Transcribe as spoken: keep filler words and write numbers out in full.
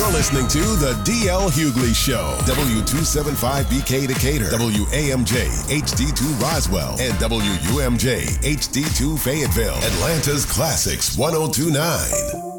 You're listening to The D L Hughley Show. W two seventy-five B K Decatur, W A M J H D two Roswell, and W U M J H D two Fayetteville. Atlanta's Classics one oh two point nine.